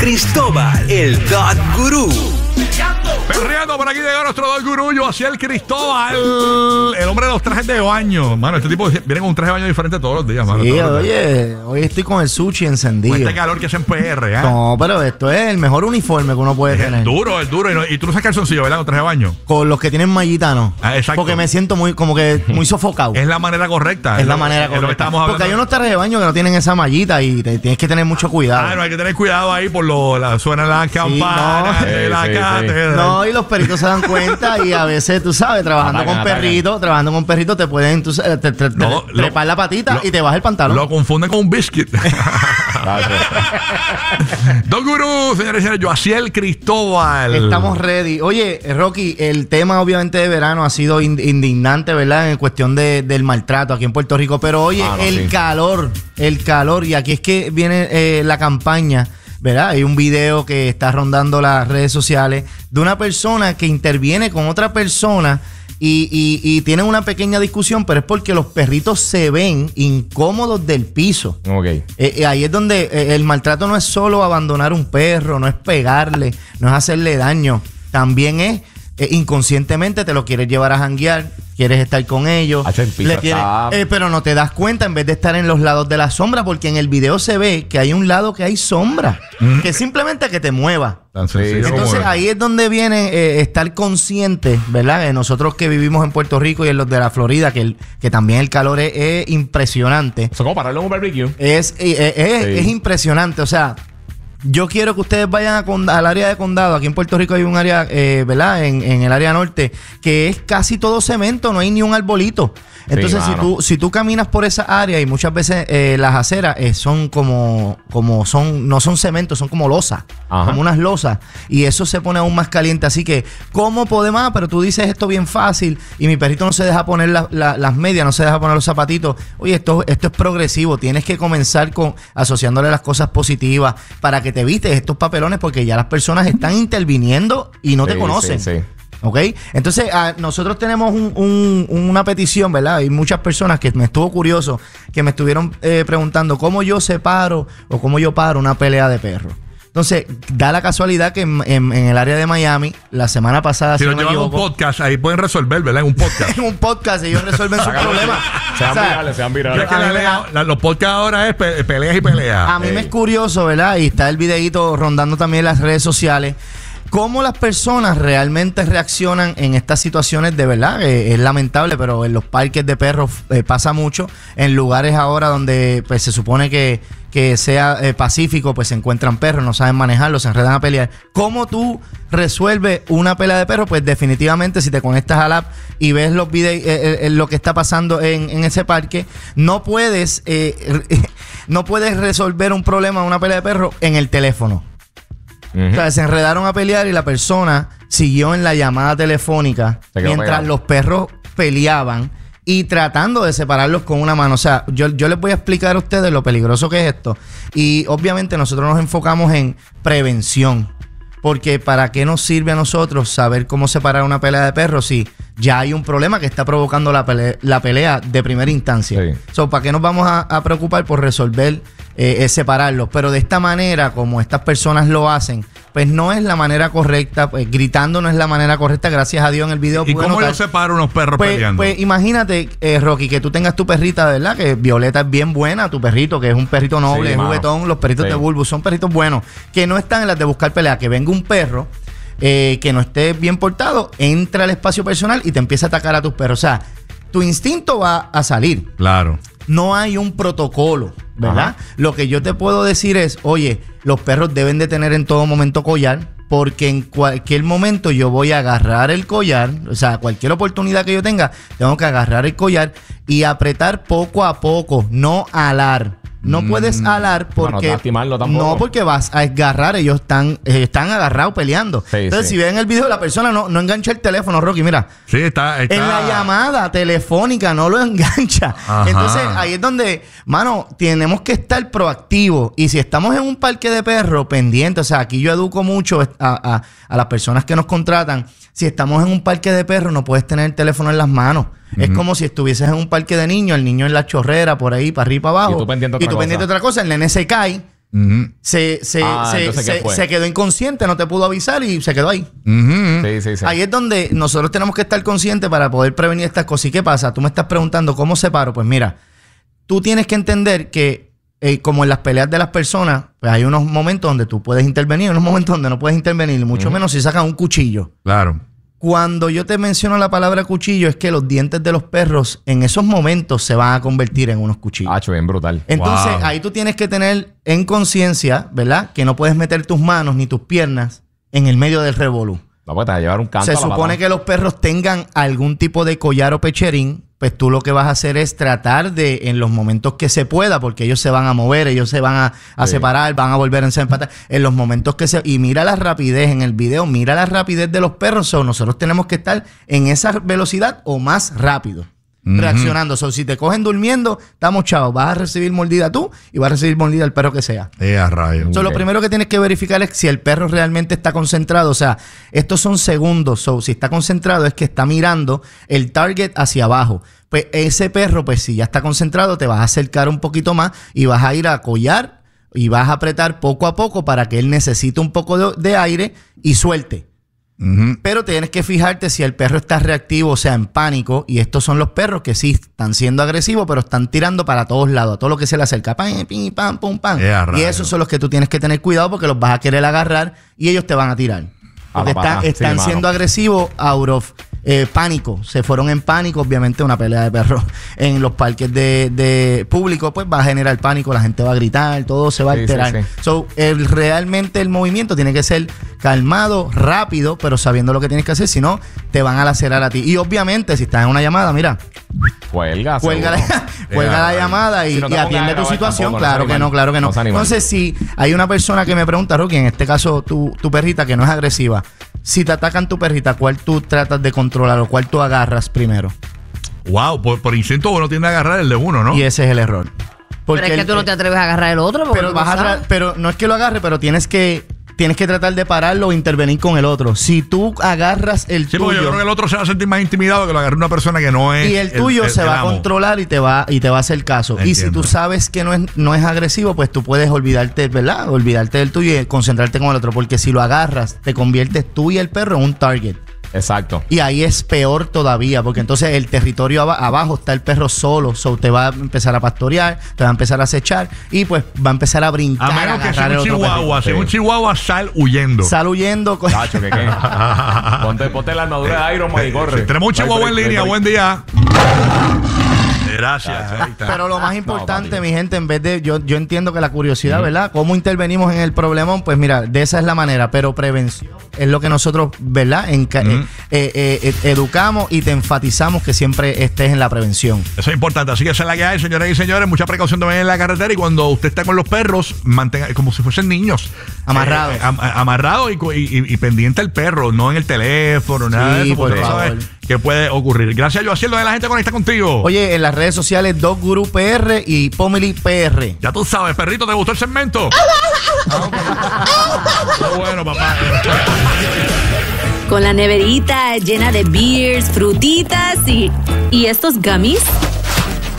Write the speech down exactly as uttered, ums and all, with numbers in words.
Cristóbal, el Dog Gurú. Perreando por aquí llega nuestro Dog Gurú, yo hacia el Cristóbal, el hombre de los trajes de baño. Mano, este tipo viene con un traje de baño diferente todos los días, mano. Sí, oye, días. Hoy estoy con el sushi encendido. Con este calor que es en P R, ¿eh? No, pero esto es el mejor uniforme que uno puede es tener. El duro, el duro. Y, no, y tú no usas calzoncillo, ¿verdad? Con traje de baño. Con los que tienen mallita, no. Ah, exacto. Porque me siento muy, como que muy sofocado. Es la manera correcta. Es es la lo, manera es correcta. Lo que estamos hablando. Porque hay unos trajes de baño que no tienen esa mallita y te, tienes que tener mucho cuidado. Ah, no, hay que tener cuidado ahí por lo, la, suenan las campanas no. de la Sí, sí, cátedra. sí. No, y los perritos se dan cuenta y a veces, tú sabes, trabajando Atacan, con atacan. perritos, trabajando con perritos, te pueden tú sabes, te, te, te- No, te lo- trepar la patita lo- y te baja el pantalón. Lo confunden con un biscuit. Don Gurú, señores y señores, yo hacia el Cristóbal. Estamos ready. Oye, Rocky, el tema obviamente de verano ha sido in- indignante, ¿verdad? En cuestión de, del maltrato aquí en Puerto Rico. Pero oye, Ah, no, el sí. calor, el calor. Y aquí es que viene eh, la campaña, ¿verdad? Hay un video que está rondando las redes sociales de una persona que interviene con otra persona y, y, y tienen una pequeña discusión, pero es porque los perritos se ven incómodos del piso. Ok. Eh, eh, ahí es donde eh, el maltrato no es solo abandonar un perro, no es pegarle, no es hacerle daño. También es eh, inconscientemente te lo quieres llevar a janguear, quieres estar con ellos. Hacho, el piso le tienes- está- eh, pero no te das cuenta en vez de estar en los lados de la sombra, porque en el video se ve que hay un lado que hay sombra, que es simplemente que te mueva. Tan sencillo como Entonces es. ahí es donde viene eh, estar consciente, ¿verdad? Eh, nosotros que vivimos en Puerto Rico y en los de la Florida, que, el, que también el calor es, es impresionante. Eso es como pararlo en un barbecue. Es, eh, eh, es, Sí. es impresionante. O sea, yo quiero que ustedes vayan a Conda- al área de Condado. Aquí en Puerto Rico hay un área, eh, ¿verdad? En, en el área norte, que es casi todo cemento, no hay ni un arbolito. Entonces, Sí, si mano. tú si tú caminas por esa área y muchas veces eh, las aceras eh, son como como son no son cemento, son como losas, Ajá. como unas losas, y eso se pone aún más caliente. Así que, ¿cómo podemos? Ah, pero tú dices esto bien fácil y mi perrito no se deja poner la- la- las medias, no se deja poner los zapatitos. Oye, esto, esto es progresivo. Tienes que comenzar con asociándole las cosas positivas para que te evites estos papelones, porque ya las personas están interviniendo y no te Sí, conocen. sí, sí. ¿Ok? Entonces, ah, nosotros tenemos un- un- una petición, ¿verdad? Hay muchas personas que me estuvo curioso, que me estuvieron eh, preguntando cómo yo separo o cómo yo paro una pelea de perros. Entonces, da la casualidad que en, en- en el área de Miami, la semana pasada, Si si nos no me llevan a un equivoco, podcast, ahí pueden resolver, ¿verdad? En un podcast. en un podcast ellos resuelven sus problemas. Se van O sea, virales, se van Yo virales. es que a la mí me- lea- la- los podcasts ahora es pe- peleas y peleas. A mí Ey. me es curioso, ¿verdad? Y está el videíto rondando también en las redes sociales. ¿Cómo las personas realmente reaccionan en estas situaciones? De verdad, eh, es lamentable, pero en los parques de perros eh, pasa mucho. En lugares ahora donde pues se supone que, que sea eh, pacífico, pues se encuentran perros, no saben manejarlos, se enredan a pelear. ¿Cómo tú resuelves una pelea de perros? Pues definitivamente si te conectas al app y ves los videos, eh, eh, lo que está pasando en, en ese parque, no puedes, eh, no puedes resolver un problema, una pelea de perros en el teléfono. Ujú. O sea, se enredaron a pelear y la persona siguió en la llamada telefónica Se quedó mientras pegado. los perros peleaban y tratando de separarlos con una mano. O sea, yo, yo les voy a explicar a ustedes lo peligroso que es esto. Y obviamente nosotros nos enfocamos en prevención. Porque ¿para qué nos sirve a nosotros saber cómo separar una pelea de perros si ya hay un problema que está provocando la pelea, la pelea de primera instancia? Sí. So, ¿para qué nos vamos a, a preocupar por resolver, eh, eh, separarlos? Pero de esta manera, como estas personas lo hacen, pues no es la manera correcta, pues gritando no es la manera correcta. Gracias a Dios en el video ¿Y pude cómo yo notar- separo unos perros pues, peleando? pues imagínate, eh, Rocky, que tú tengas tu perrita, ¿verdad? Que Violeta es bien buena, tu perrito, que es un perrito noble, Sí, es mano. juguetón. Los perritos Sí. de Bulbus son perritos buenos, que no están en las de buscar pelea. Que venga un perro eh, que no esté bien portado, entra al espacio personal y te empieza a atacar a tus perros. O sea, tu instinto va a salir. Claro. No hay un protocolo, ¿verdad? Ajá. Lo que yo te puedo decir es, oye, los perros deben de tener en todo momento collar, porque en cualquier momento yo voy a agarrar el collar, o sea, cualquier oportunidad que yo tenga, tengo que agarrar el collar y apretar poco a poco, no alar. No Mm. puedes alar Bueno, porque lastimarlo tampoco. no porque vas a agarrar, ellos están eh, están agarrados peleando. Sí, Entonces, sí. si ven el video, la persona no, no engancha el teléfono, Rocky, mira. Sí, está. está En la llamada telefónica no lo engancha. Ajá. Entonces ahí es donde, mano, tenemos que estar proactivos. Y si estamos en un parque de perros, pendientes, o sea, aquí yo educo mucho a, a- a las personas que nos contratan. Si estamos en un parque de perros, no puedes tener el teléfono en las manos. Es como si estuvieses en un parque de niños, el niño en la chorrera, por ahí, para arriba, para abajo. Y tú pendiente de otra Y tú cosa. pendiente de otra cosa, el nene se cae. Ujú. Se, se, Ah, se, entonces, ¿qué se, fue? se quedó inconsciente, no te pudo avisar y se quedó ahí. Ujú. Sí, sí, sí. Ahí es donde nosotros tenemos que estar conscientes para poder prevenir estas cosas. ¿Y qué pasa? Tú me estás preguntando cómo separo. Pues mira, tú tienes que entender que eh, como en las peleas de las personas, pues hay unos momentos donde tú puedes intervenir, unos momentos donde no puedes intervenir, mucho Ujú. menos si sacas un cuchillo. Claro. Cuando yo te menciono la palabra cuchillo, es que los dientes de los perros en esos momentos se van a convertir en unos cuchillos. Hacho, bien brutal. Entonces, Wow. ahí tú tienes que tener en conciencia, ¿verdad? Que no puedes meter tus manos ni tus piernas en el medio del revolú. No puedes llevar un canto Se a la supone patada. que los perros tengan algún tipo de collar o pecherín, pues tú lo que vas a hacer es tratar de, en los momentos que se pueda, porque ellos se van a mover, ellos se van a, a Sí. separar, van a volver a empatar, en los momentos que se... Y mira la rapidez en el video, mira la rapidez de los perros, so, nosotros tenemos que estar en esa velocidad o más rápido. Ujú. Reaccionando. So, si te cogen durmiendo, estamos chavos. Vas a recibir mordida tú y vas a recibir mordida el perro que sea. Eh, a rayo. So, Ok. lo primero que tienes que verificar es si el perro realmente está concentrado. O sea, estos son segundos. So, si está concentrado es que está mirando el target hacia abajo. Pues ese perro, pues si ya está concentrado, te vas a acercar un poquito más y vas a ir a collar y vas a apretar poco a poco para que él necesite un poco de, de aire y suelte. Ujú. Pero tienes que fijarte si el perro está reactivo, o sea, en pánico. Y estos son los perros que sí están siendo agresivos, pero están tirando para todos lados, a todo lo que se le acerca. Pam, pim, pam, pum, pam. Eh, a Y rayos. esos son los que tú tienes que tener cuidado porque los vas a querer agarrar y ellos te van a tirar. Porque A la patada, están, sí, están mano. siendo agresivos out of eh, pánico. Se fueron en pánico, obviamente una pelea de perros en los parques de, de público, pues va a generar pánico, la gente va a gritar, todo se va a Sí, alterar. sí, sí. So, el, realmente el movimiento tiene que ser calmado, rápido, pero sabiendo lo que tienes que hacer, si no, te van a lacerar a ti. Y obviamente, si estás en una llamada, mira, Cuelga, cuelga, seguro. la, cuelga la Eh, llamada y, si no te y pongas atiende a tu grabar situación. tampoco, no Claro seas que animal. no, claro que no. No seas animal. Entonces, si hay una persona que me pregunta, Rocky, en este caso tu, tu perrita que no es agresiva, si te atacan tu perrita, ¿cuál tú tratas de controlar o cuál tú agarras primero? Wow, por, por instinto uno tiende a agarrar el de uno, ¿no? Y ese es el error. Pero es que el- tú no te atreves a agarrar el otro. Porque pero tú vas a sabes. tra- pero no es que lo agarre, pero tienes que tienes que tratar de pararlo o intervenir con el otro. Si tú agarras el Sí, porque yo tuyo creo que el otro se va a sentir más intimidado que lo agarre una persona que no es. y el tuyo se el va a amo. controlar y te va y te va a hacer caso. Y si Entiendo. tú sabes que no es no es agresivo, pues tú puedes olvidarte, ¿verdad? Olvidarte del tuyo y concentrarte con el otro, porque si lo agarras, te conviertes tú y el perro en un target. Exacto. Y ahí es peor todavía, porque entonces el territorio aba- abajo está el perro solo, so te va a empezar a pastorear, te va a empezar a acechar y pues va a empezar a brincar. A menos que sea agarrar un el otro chihuahua, si es Sí. un chihuahua, sal huyendo. Sal huyendo. con- Chacho, ¿qué qué? ponte, ponte la armadura de Iron Man y corre. Tenemos un No hay chihuahua en break, línea, no hay buen break. día. Gracias. Ahí está. Pero lo más importante, papi. mi gente, en vez de, yo, yo entiendo que la curiosidad, ¿verdad? ¿Cómo intervenimos en el problemón? Pues mira, de esa es la manera, pero prevención es lo que nosotros, ¿verdad? Enca- Ujú. eh, eh, eh, educamos y te enfatizamos que siempre estés en la prevención. Eso es importante. Así que esa es la que hay, señoras y señores. Mucha precaución también en la carretera. Y cuando usted está con los perros, mantenga como si fuesen niños. Amarrados. Eh, am- amarrados y, co- y- y- y pendiente al perro, no en el teléfono, nada de Sí, eso. Porque por tú sabes favor. qué puede ocurrir. Gracias, yo haciendo de la gente conecta contigo. Oye, en las redes sociales, Dog Guru P R y Pomeli P R. Ya tú sabes, perrito, ¿te gustó el segmento? Qué bueno, papá. Con la neverita llena de beers, frutitas y, y estos gummies.